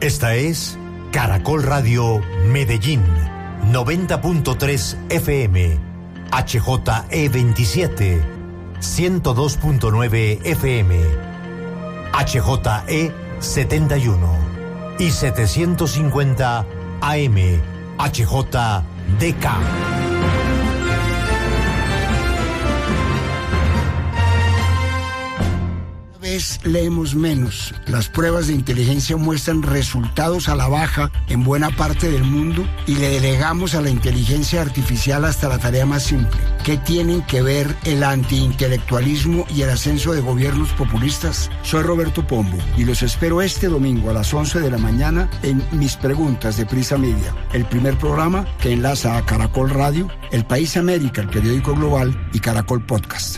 Esta es Caracol Radio Medellín, 90.3 FM, HJE27, 102.9 FM, HJE71 y 750 AM, HJDK. Leemos menos. Las pruebas de inteligencia muestran resultados a la baja en buena parte del mundo y le delegamos a la inteligencia artificial hasta la tarea más simple. ¿Qué tienen que ver el antiintelectualismo y el ascenso de gobiernos populistas? Soy Roberto Pombo y los espero este domingo a las 11 de la mañana en Mis Preguntas de Prisa Media, el primer programa que enlaza a Caracol Radio, El País América, el periódico global, y Caracol Podcast.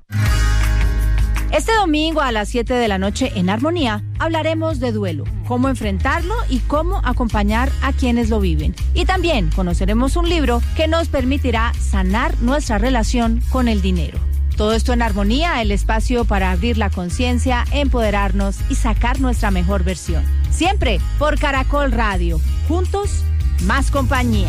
Este domingo a las 7 de la noche en Armonía hablaremos de duelo, cómo enfrentarlo y cómo acompañar a quienes lo viven. Y también conoceremos un libro que nos permitirá sanar nuestra relación con el dinero. Todo esto en Armonía, el espacio para abrir la conciencia, empoderarnos y sacar nuestra mejor versión. Siempre por Caracol Radio. Juntos, más compañía.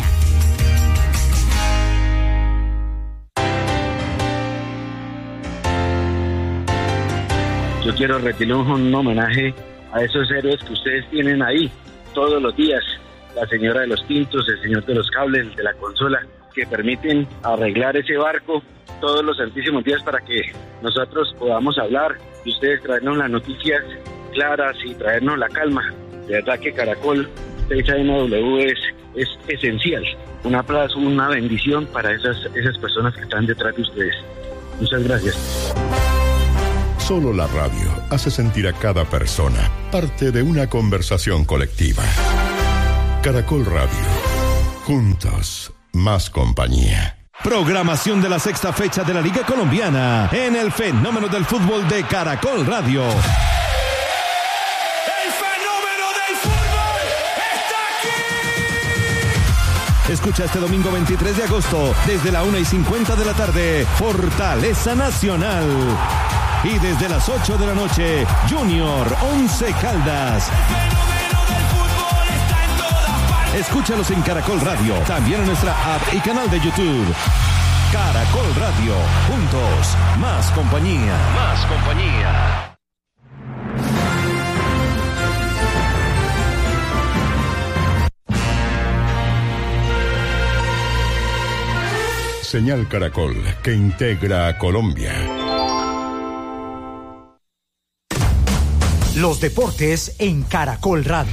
Yo quiero rendirle un homenaje a esos héroes que ustedes tienen ahí todos los días. La señora de los tintos, el señor de los cables, el de la consola, que permiten arreglar ese barco todos los santísimos días para que nosotros podamos hablar y ustedes traernos las noticias claras y traernos la calma. De verdad que Caracol 6AMW es esencial. Un aplauso, una bendición para esas personas que están detrás de ustedes. Muchas gracias. Solo la radio hace sentir a cada persona parte de una conversación colectiva. Caracol Radio. Juntos, más compañía. Programación de la sexta fecha de la Liga Colombiana en el fenómeno del fútbol de Caracol Radio. ¡El fenómeno del fútbol está aquí! Escucha este domingo 23 de agosto desde la 1:50 de la tarde, Fortaleza Nacional. Y desde las 8 de la noche, Junior Once Caldas. El fenómeno del fútbol está en todas partes. Escúchalos en Caracol Radio, también en nuestra app y canal de YouTube. Caracol Radio, juntos, más compañía. Más compañía. Señal Caracol, que integra a Colombia. Los deportes en Caracol Radio.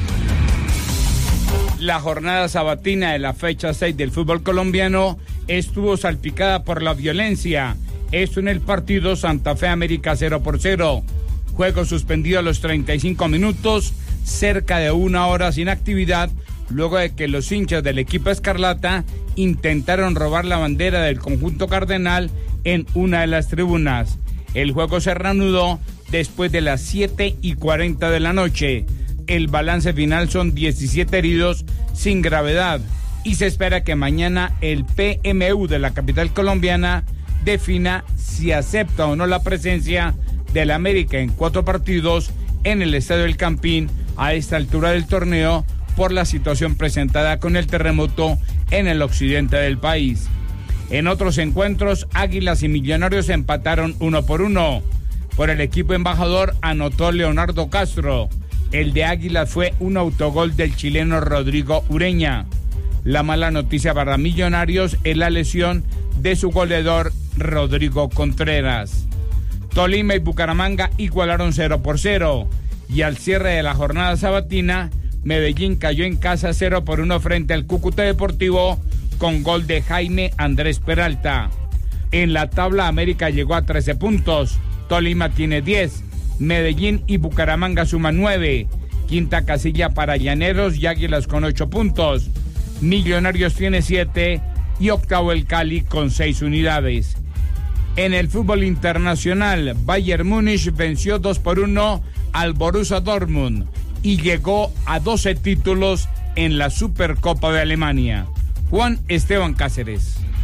La jornada sabatina de la fecha 6 del fútbol colombiano estuvo salpicada por la violencia. Esto en el partido Santa Fe América 0-0. Juego suspendido a los 35 minutos, cerca de una hora sin actividad, luego de que los hinchas del equipo escarlata intentaron robar la bandera del conjunto cardenal en una de las tribunas. El juego se reanudó después de las 7:40 de la noche. El balance final son 17 heridos sin gravedad y se espera que mañana el PMU de la capital colombiana defina si acepta o no la presencia del América en 4 partidos en el Estadio El Campín a esta altura del torneo por la situación presentada con el terremoto en el occidente del país. En otros encuentros, Águilas y Millonarios empataron 1-1. Por el equipo embajador anotó Leonardo Castro. El de Águilas fue un autogol del chileno Rodrigo Ureña. La mala noticia para Millonarios es la lesión de su goleador Rodrigo Contreras. Tolima y Bucaramanga igualaron 0-0. Y al cierre de la jornada sabatina, Medellín cayó en casa 0-1 frente al Cúcuta Deportivo con gol de Jaime Andrés Peralta. En la tabla, América llegó a 13 puntos. Tolima tiene 10, Medellín y Bucaramanga suman 9, quinta casilla para Llaneros y Águilas con 8 puntos, Millonarios tiene 7 y octavo el Cali con 6 unidades. En el fútbol internacional, Bayern Múnich venció 2-1 al Borussia Dortmund y llegó a 12 títulos en la Supercopa de Alemania. Juan Esteban Cáceres.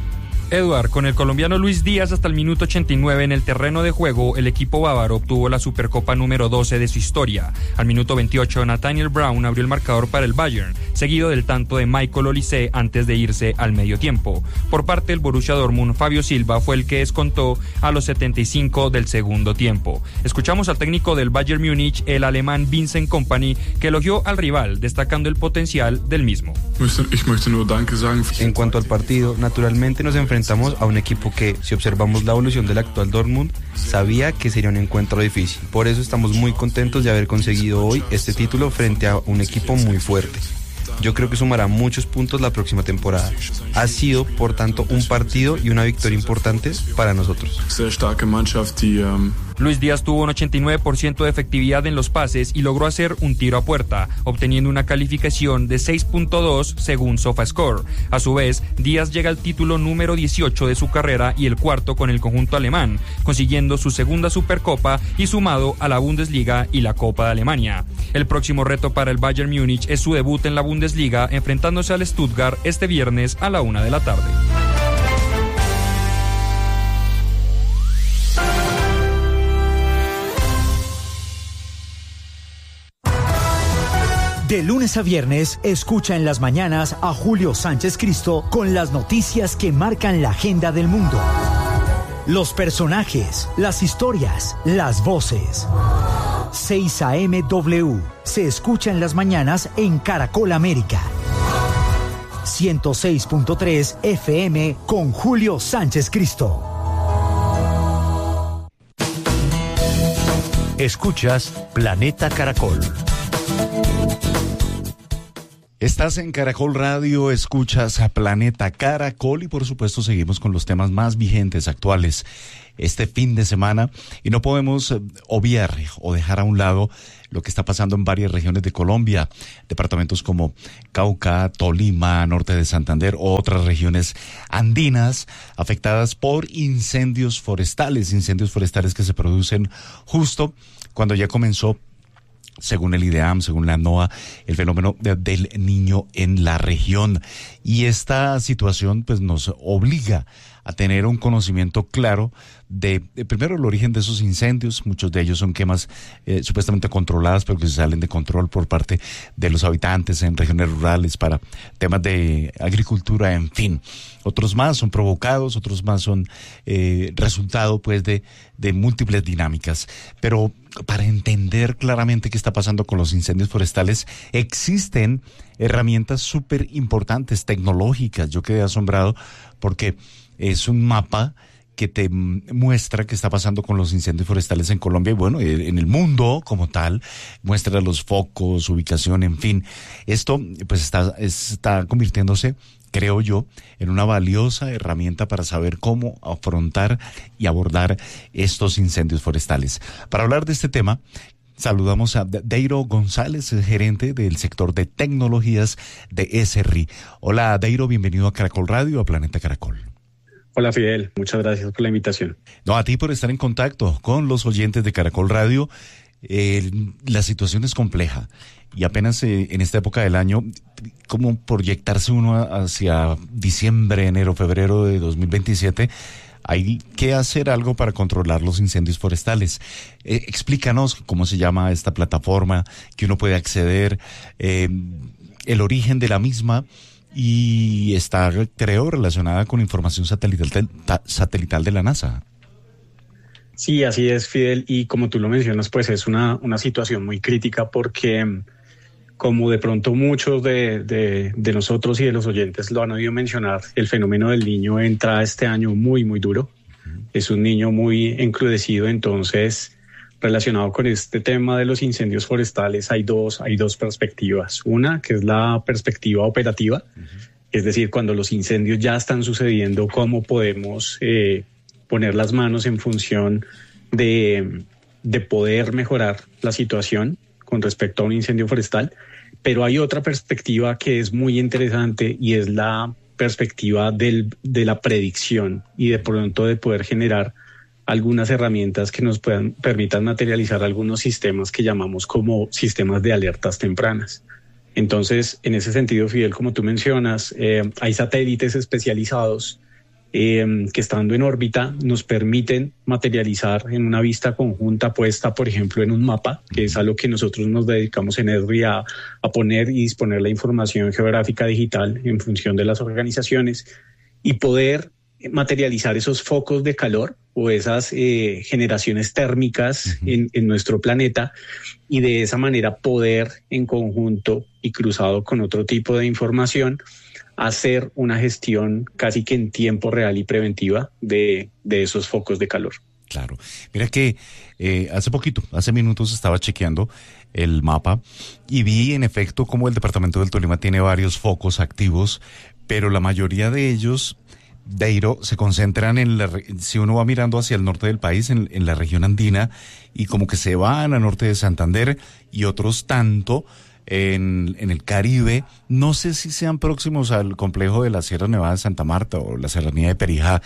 Eduard, con el colombiano Luis Díaz hasta el minuto 89 en el terreno de juego, el equipo bávaro obtuvo la Supercopa número 12 de su historia. Al minuto 28, Nathaniel Brown abrió el marcador para el Bayern, seguido del tanto de Michael Olise antes de irse al medio tiempo. Por parte del Borussia Dortmund, Fabio Silva fue el que descontó a los 75 del segundo tiempo. Escuchamos al técnico del Bayern Múnich, el alemán Vincent Kompany, que elogió al rival, destacando el potencial del mismo. En cuanto al partido, naturalmente nos enfrentamos a un equipo que, si observamos la evolución del actual Dortmund, sabía que sería un encuentro difícil. Por eso estamos muy contentos de haber conseguido hoy este título frente a un equipo muy fuerte. Yo creo que sumará muchos puntos la próxima temporada. Ha sido, por tanto, un partido y una victoria importante para nosotros. Luis Díaz tuvo un 89% de efectividad en los pases y logró hacer un tiro a puerta, obteniendo una calificación de 6.2 según SofaScore. A su vez, Díaz llega al título número 18 de su carrera y el cuarto con el conjunto alemán, consiguiendo su segunda Supercopa y sumado a la Bundesliga y la Copa de Alemania. El próximo reto para el Bayern Múnich es su debut en la Bundesliga, enfrentándose al Stuttgart este viernes a la 1 de la tarde. De lunes a viernes, escucha en las mañanas a Julio Sánchez Cristo con las noticias que marcan la agenda del mundo. Los personajes, las historias, las voces. 6 a.m. W se escucha en las mañanas en Caracol América. 106.3 FM con Julio Sánchez Cristo. Escuchas Planeta Caracol. Estás en Caracol Radio, escuchas a Planeta Caracol y por supuesto seguimos con los temas más vigentes, actuales, este fin de semana. Y no podemos obviar o dejar a un lado lo que está pasando en varias regiones de Colombia, departamentos como Cauca, Tolima, norte de Santander, otras regiones andinas afectadas por incendios forestales que se producen justo cuando ya comenzó, según el IDEAM, según la NOAA, el fenómeno del Niño en la región. Y esta situación pues nos obliga a tener un conocimiento claro de primero el origen de esos incendios. Muchos de ellos son quemas supuestamente controladas, pero que se salen de control por parte de los habitantes en regiones rurales para temas de agricultura, en fin. Otros más son provocados, otros más son resultado pues de múltiples dinámicas. Pero para entender claramente qué está pasando con los incendios forestales, existen herramientas súper importantes, tecnológicas. Yo quedé asombrado porque es un mapa que te muestra qué está pasando con los incendios forestales en Colombia y bueno, en el mundo como tal, muestra los focos, ubicación, en fin. Esto pues está convirtiéndose, creo yo, en una valiosa herramienta para saber cómo afrontar y abordar estos incendios forestales. Para hablar de este tema, saludamos a Deiro González, gerente del sector de tecnologías de ESRI. Hola Deiro, bienvenido a Caracol Radio, a Planeta Caracol. Hola Fidel, muchas gracias por la invitación. No, a ti por estar en contacto con los oyentes de Caracol Radio. La situación es compleja y apenas en esta época del año, ¿cómo proyectarse uno hacia diciembre, enero, febrero de 2027? Hay que hacer algo para controlar los incendios forestales. Explícanos cómo se llama esta plataforma, que uno puede acceder, el origen de la misma. Y está, creo, relacionada con información satelital de la NASA. Sí, así es, Fidel. Y como tú lo mencionas, pues es una situación muy crítica porque, como de pronto muchos de nosotros y de los oyentes lo han oído mencionar, el fenómeno del Niño entra este año muy, muy duro. Es un niño muy encrudecido, entonces, relacionado con este tema de los incendios forestales, hay dos perspectivas. Una, que es la perspectiva operativa, es decir, cuando los incendios ya están sucediendo, cómo podemos poner las manos en función de poder mejorar la situación con respecto a un incendio forestal. Pero hay otra perspectiva que es muy interesante y es la perspectiva de la predicción y de pronto de poder generar algunas herramientas que nos permitan materializar algunos sistemas que llamamos como sistemas de alertas tempranas. Entonces, en ese sentido, Fidel, como tú mencionas, hay satélites especializados que estando en órbita nos permiten materializar en una vista conjunta puesta, por ejemplo, en un mapa, que es a lo que nosotros nos dedicamos en ESRI a poner y disponer la información geográfica digital en función de las organizaciones, y poder materializar esos focos de calor o esas generaciones térmicas en nuestro planeta, y de esa manera poder en conjunto y cruzado con otro tipo de información hacer una gestión casi que en tiempo real y preventiva de esos focos de calor. Claro. Mira que hace minutos estaba chequeando el mapa y vi en efecto cómo el departamento del Tolima tiene varios focos activos, pero la mayoría de ellos, Dairo, se concentran si uno va mirando hacia el norte del país, en la región andina, y como que se van al norte de Santander, y otros tanto en el Caribe. No sé si sean próximos al complejo de la Sierra Nevada de Santa Marta o la Serranía de Perijá,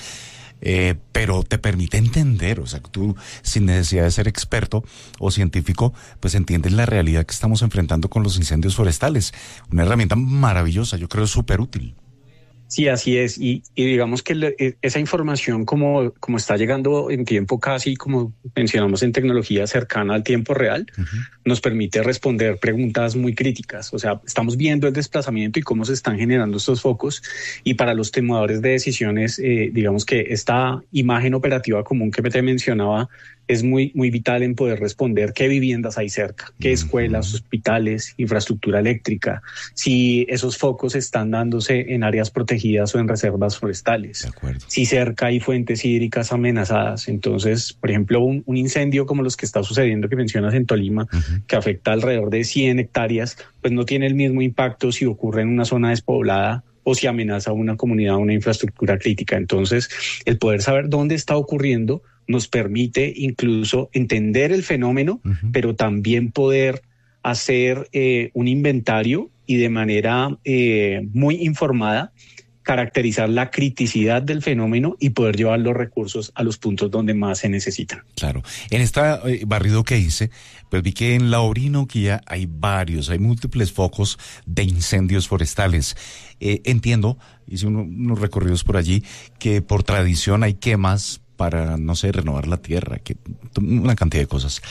pero te permite entender, o sea, tú sin necesidad de ser experto o científico, pues entiendes la realidad que estamos enfrentando con los incendios forestales. Una herramienta maravillosa, yo creo súper útil. Sí, así es. Y digamos que esa información como está llegando en tiempo casi, como mencionamos, en tecnología cercana al tiempo real, nos permite responder preguntas muy críticas. O sea, estamos viendo el desplazamiento y cómo se están generando estos focos. Y para los tomadores de decisiones, digamos que esta imagen operativa común que te mencionaba es muy, muy vital en poder responder qué viviendas hay cerca, qué escuelas, hospitales, infraestructura eléctrica, si esos focos están dándose en áreas protegidas o en reservas forestales, si cerca hay fuentes hídricas amenazadas. Entonces, por ejemplo, un incendio como los que está sucediendo que mencionas en Tolima, que afecta alrededor de 100 hectáreas, pues no tiene el mismo impacto si ocurre en una zona despoblada o si amenaza a una comunidad o una infraestructura crítica. Entonces, el poder saber dónde está ocurriendo nos permite incluso entender el fenómeno, pero también poder hacer un inventario y de manera muy informada caracterizar la criticidad del fenómeno y poder llevar los recursos a los puntos donde más se necesitan. Claro. En esta barrido que hice, pues vi que en la Orinoquía hay múltiples focos de incendios forestales. Entiendo, hice unos recorridos por allí, que por tradición hay quemas para, no sé, renovar la tierra, una cantidad de cosas.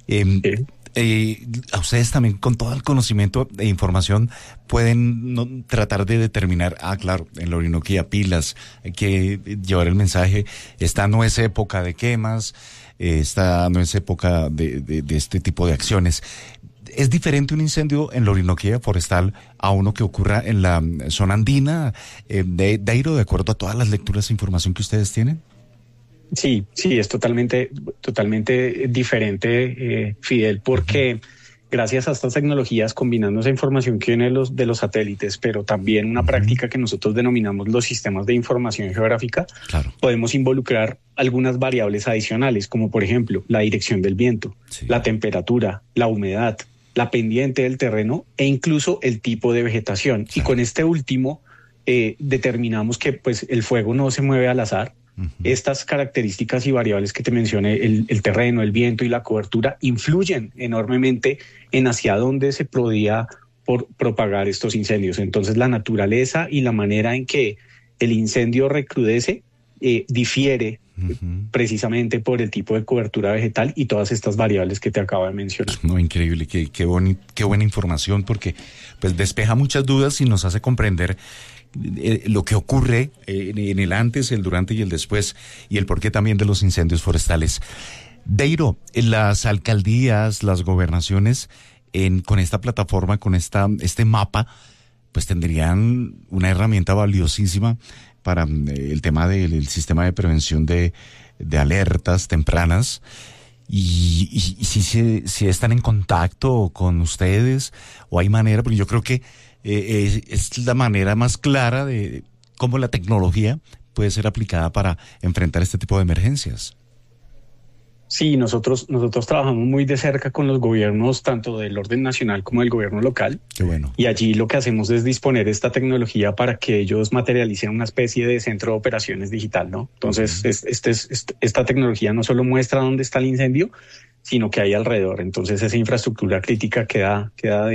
A ustedes también, con todo el conocimiento e información, pueden tratar de determinar, claro, en la Orinoquía pilas, hay que llevar el mensaje, esta no es época de quemas, esta no es época de este tipo de acciones. ¿Es diferente un incendio en la Orinoquía forestal a uno que ocurra en la zona andina, Dairo, de acuerdo a todas las lecturas e información que ustedes tienen? Sí, es totalmente diferente, Fidel, porque gracias a estas tecnologías, combinando esa información que viene de los satélites, pero también una práctica que nosotros denominamos los sistemas de información geográfica, podemos involucrar algunas variables adicionales, como por ejemplo la dirección del viento, la temperatura, la humedad, la pendiente del terreno e incluso el tipo de vegetación. Y con este último determinamos que pues el fuego no se mueve al azar. Estas características y variables que te mencioné, el terreno, el viento y la cobertura, influyen enormemente en hacia dónde se podía propagar estos incendios. Entonces, la naturaleza y la manera en que el incendio recrudece difiere precisamente por el tipo de cobertura vegetal y todas estas variables que te acabo de mencionar. No, increíble, qué buena información, porque pues despeja muchas dudas y nos hace comprender lo que ocurre en el antes, el durante y el después, y el porqué también de los incendios forestales. Dairo, las alcaldías, las gobernaciones, con esta plataforma, con este mapa, pues tendrían una herramienta valiosísima para el tema del sistema de prevención de alertas tempranas. Y si están en contacto con ustedes, o hay manera, porque yo creo que es la manera más clara de cómo la tecnología puede ser aplicada para enfrentar este tipo de emergencias. Sí, nosotros trabajamos muy de cerca con los gobiernos, tanto del orden nacional como del gobierno local. Qué bueno. Y allí lo que hacemos es disponer esta tecnología para que ellos materialicen una especie de centro de operaciones digital, ¿no? Entonces, esta tecnología no solo muestra dónde está el incendio, sino que hay alrededor. Entonces, esa infraestructura crítica queda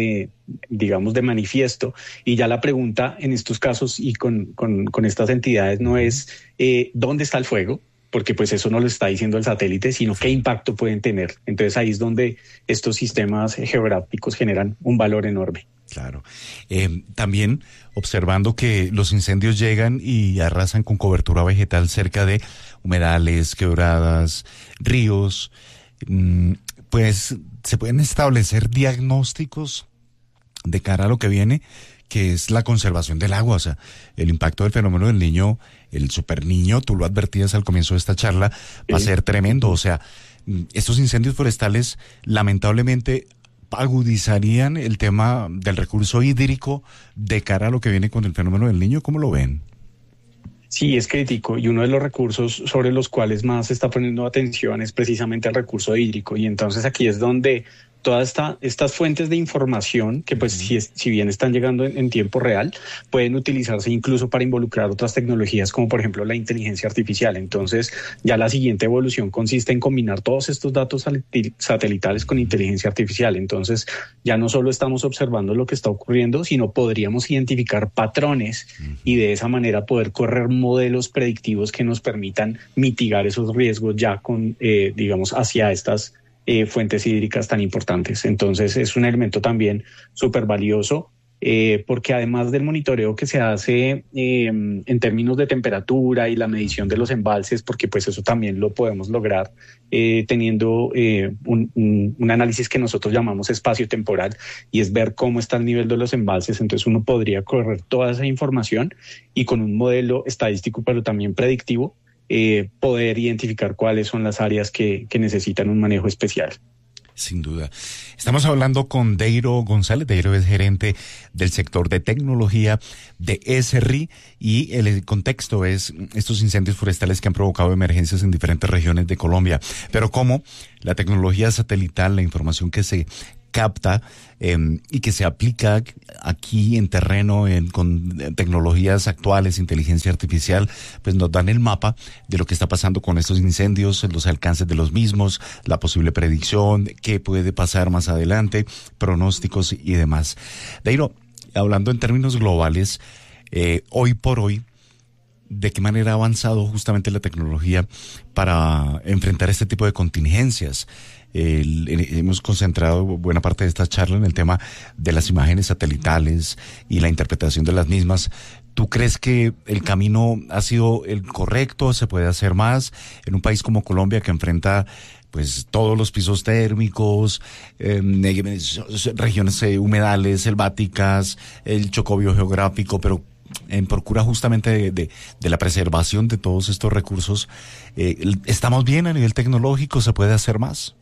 de manifiesto. Y ya la pregunta en estos casos y con estas entidades no es dónde está el fuego, porque pues eso no lo está diciendo el satélite, sino qué impacto pueden tener. Entonces ahí es donde estos sistemas geográficos generan un valor enorme. Claro. También observando que los incendios llegan y arrasan con cobertura vegetal cerca de humedales, quebradas, ríos, pues se pueden establecer diagnósticos de cara a lo que viene, que es la conservación del agua. O sea, el impacto del fenómeno del Niño, el superniño, tú lo advertías al comienzo de esta charla, va a ser tremendo. O sea, estos incendios forestales lamentablemente agudizarían el tema del recurso hídrico de cara a lo que viene con el fenómeno del Niño. ¿Cómo lo ven? Sí, es crítico, y uno de los recursos sobre los cuales más se está poniendo atención es precisamente el recurso hídrico, y entonces aquí es donde todas estas fuentes de información, que pues si bien están llegando en tiempo real, pueden utilizarse incluso para involucrar otras tecnologías como por ejemplo la inteligencia artificial. Entonces ya la siguiente evolución consiste en combinar todos estos datos satelitales con inteligencia artificial. Entonces ya no solo estamos observando lo que está ocurriendo, sino podríamos identificar patrones y de esa manera poder correr modelos predictivos que nos permitan mitigar esos riesgos ya con, hacia estas fuentes hídricas tan importantes. Entonces es un elemento también súper valioso porque además del monitoreo que se hace en términos de temperatura y la medición de los embalses, porque pues eso también lo podemos lograr teniendo un análisis que nosotros llamamos espacio-temporal, y es ver cómo está el nivel de los embalses. Entonces uno podría correr toda esa información y con un modelo estadístico pero también predictivo poder identificar cuáles son las áreas que necesitan un manejo especial. Sin duda. Estamos hablando con Deiro González. Deiro es gerente del sector de tecnología de ESRI, y el contexto es estos incendios forestales que han provocado emergencias en diferentes regiones de Colombia. Pero cómo la tecnología satelital, la información que se capta y que se aplica aquí en terreno con tecnologías actuales, inteligencia artificial, pues nos dan el mapa de lo que está pasando con estos incendios, los alcances de los mismos, la posible predicción, qué puede pasar más adelante, pronósticos y demás. Deiro, hablando en términos globales, hoy por hoy, ¿de qué manera ha avanzado justamente la tecnología para enfrentar este tipo de contingencias? Hemos concentrado buena parte de esta charla en el tema de las imágenes satelitales y la interpretación de las mismas. ¿Tú crees que el camino ha sido el correcto? ¿Se puede hacer más en un país como Colombia, que enfrenta pues todos los pisos térmicos, regiones humedales, selváticas, el chocobio geográfico, pero en procura justamente de la preservación de todos estos recursos? ¿Estamos bien a nivel tecnológico? ¿Se puede hacer más?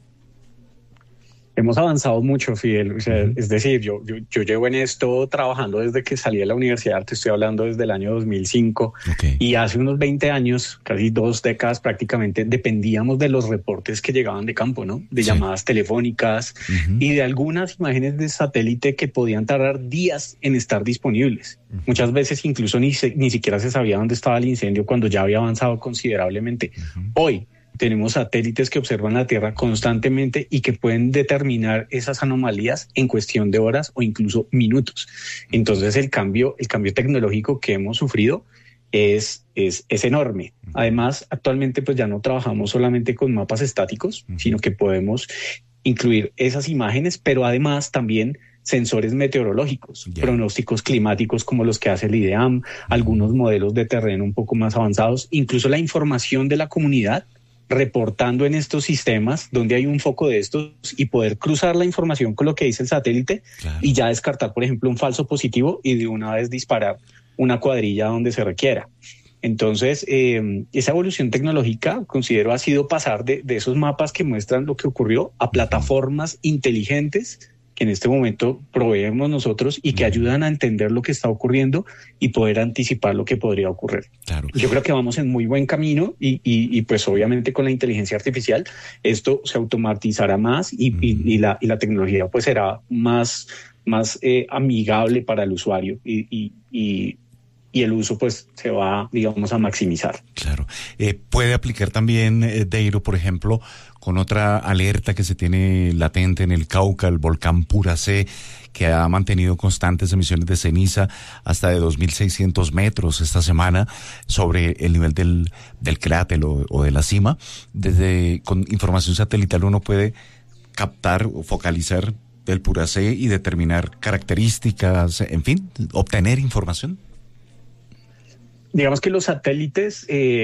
Hemos avanzado mucho, Fidel. O sea, es decir, yo llevo en esto trabajando desde que salí de la universidad, te estoy hablando desde el año 2005. Okay. Y hace unos 20 años, casi 2 décadas prácticamente, dependíamos de los reportes que llegaban de campo, ¿no? De llamadas telefónicas y de algunas imágenes de satélite que podían tardar días en estar disponibles. Muchas veces incluso ni siquiera se sabía dónde estaba el incendio cuando ya había avanzado considerablemente. Hoy tenemos satélites que observan la Tierra constantemente y que pueden determinar esas anomalías en cuestión de horas o incluso minutos. Entonces el cambio tecnológico que hemos sufrido es enorme. Además, actualmente pues ya no trabajamos solamente con mapas estáticos, sino que podemos incluir esas imágenes, pero además también sensores meteorológicos, pronósticos climáticos como los que hace el IDEAM, algunos modelos de terreno un poco más avanzados, incluso la información de la comunidad reportando en estos sistemas donde hay un foco de estos, y poder cruzar la información con lo que dice el satélite y ya descartar, por ejemplo, un falso positivo y de una vez disparar una cuadrilla donde se requiera. Entonces, esa evolución tecnológica, considero, ha sido pasar de esos mapas que muestran lo que ocurrió a plataformas inteligentes que en este momento proveemos nosotros y que ayudan a entender lo que está ocurriendo y poder anticipar lo que podría ocurrir. Claro. Yo creo que vamos en muy buen camino y pues obviamente con la inteligencia artificial esto se automatizará más y la tecnología pues será más amigable para el usuario y el uso pues se va, digamos, a maximizar. Claro. Puede aplicar también, Deiro, por ejemplo, con otra alerta que se tiene latente en el Cauca, el volcán Puracé, que ha mantenido constantes emisiones de ceniza hasta de 2.600 metros esta semana sobre el nivel del cráter o de la cima. Con información satelital uno puede captar o focalizar el Puracé y determinar características, en fin, obtener información. Digamos que los satélites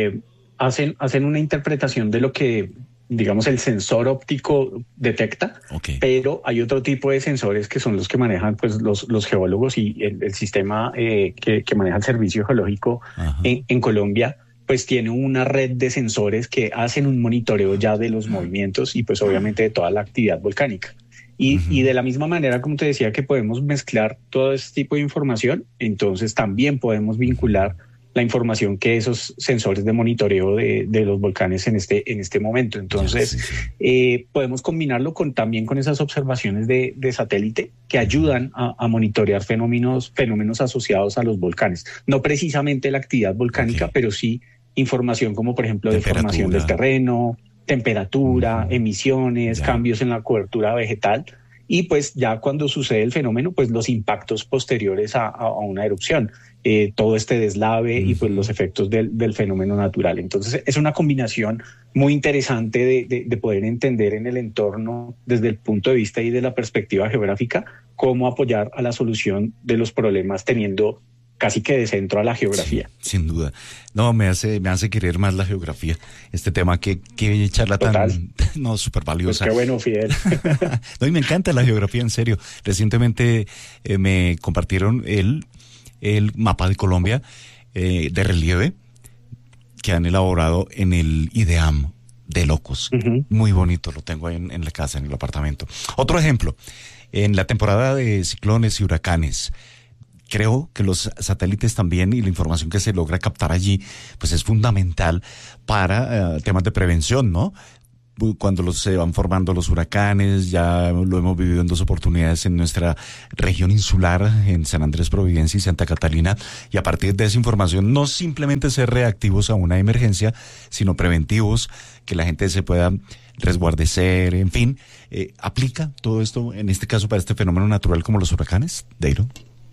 hacen una interpretación de lo que, digamos, el sensor óptico detecta, pero hay otro tipo de sensores que son los que manejan pues los geólogos y el sistema que maneja el Servicio Geológico en Colombia, pues tiene una red de sensores que hacen un monitoreo ya de los movimientos y pues obviamente de toda la actividad volcánica. Y de la misma manera, como te decía, que podemos mezclar todo este tipo de información, entonces también podemos vincular la información que esos sensores de monitoreo de los volcanes en este momento. Entonces, podemos combinarlo también con esas observaciones de satélite que ayudan a monitorear fenómenos asociados a los volcanes. No precisamente la actividad volcánica, pero sí información como, por ejemplo, de formación del terreno, temperatura, emisiones, cambios en la cobertura vegetal. Y pues ya cuando sucede el fenómeno, pues los impactos posteriores a una erupción, todo este deslave y pues los efectos del fenómeno natural. Entonces es una combinación muy interesante de poder entender en el entorno desde el punto de vista y de la perspectiva geográfica cómo apoyar a la solución de los problemas teniendo casi que de centro a la geografía. Sí, sin duda. No, me hace querer más la geografía. Este tema que charla tan, no, súper valiosa. Pues qué bueno, Fidel. No, y me encanta la geografía, en serio. Recientemente me compartieron el mapa de Colombia de relieve que han elaborado en el IDEAM de Locos. Muy bonito, lo tengo ahí en la casa, en el apartamento. Otro ejemplo, en la temporada de ciclones y huracanes, creo que los satélites también y la información que se logra captar allí, pues es fundamental para temas de prevención, ¿no? Cuando se van formando los huracanes, ya lo hemos vivido en 2 oportunidades en nuestra región insular, en San Andrés, Providencia y Santa Catalina, y a partir de esa información no simplemente ser reactivos a una emergencia, sino preventivos, que la gente se pueda resguardecer, en fin. ¿Aplica todo esto, en este caso, para este fenómeno natural como los huracanes, Deiro?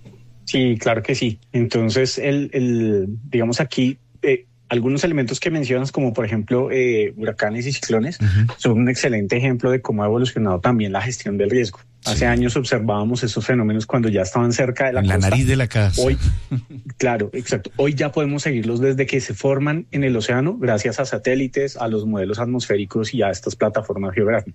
Sí, claro que sí. Entonces, digamos aquí, algunos elementos que mencionas, como por ejemplo huracanes y ciclones, son un excelente ejemplo de cómo ha evolucionado también la gestión del riesgo. Hace años observábamos esos fenómenos cuando ya estaban cerca de la costa. La nariz de la casa. Hoy, claro, exacto. Hoy ya podemos seguirlos desde que se forman en el océano, gracias a satélites, a los modelos atmosféricos y a estas plataformas geográficas.